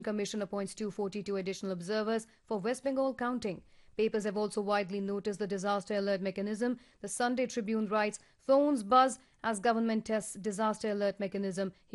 Commission appoints 242 additional observers for West Bengal counting. Papers have also widely noticed the disaster alert mechanism. The Sunday Tribune writes, phones buzz as government tests disaster alert mechanism.